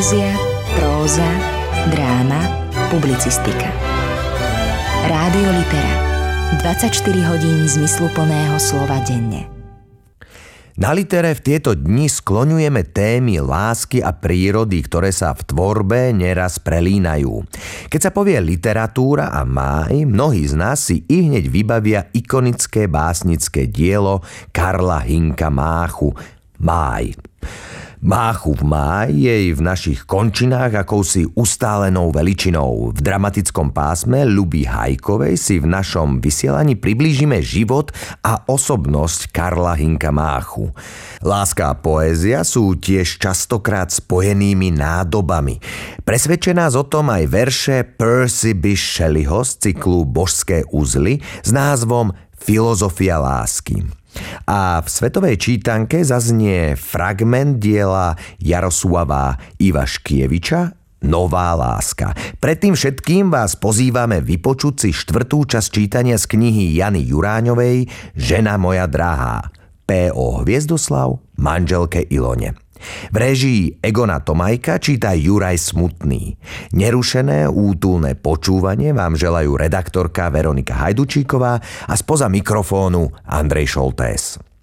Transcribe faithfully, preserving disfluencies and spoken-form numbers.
Poézia, próza, dráma, publicistika. Rádio Litera. dvadsaťštyri hodín zmysluplného slova denne. Na Litere v tieto dni skloňujeme témy lásky a prírody, ktoré sa v tvorbe neraz prelínajú. Keď sa povie literatúra a máj, mnohí z nás si ihneď vybavia ikonické básnické dielo Karla Hynka Máchu Máj. Máchu v máji je v našich končinách akousi ustálenou veličinou. V dramatickom pásme Ľuby Hajkovej si v našom vysielaní priblížime život a osobnosť Karla Hynka Máchu. Láska a poézia sú tiež častokrát spojenými nádobami. Presvedčia nás o tom aj verše Percy Bysshe Shelleyho z cyklu Božské uzly s názvom Filozofia lásky. A v svetovej čítanke zaznie fragment diela Jaroslava Ivaškieviča Nová láska. Predtým všetkým vás pozývame vypočuť si štvrtú časť čítania z knihy Jany Juráňovej Žena moja drahá. pé ó Hviezdoslav manželke Ilone. V réžii Egona Tomajka číta Juraj Smutný. Nerušené útulné počúvanie vám želajú redaktorka Veronika Hajdučíková a spoza mikrofónu Andrej Šoltés.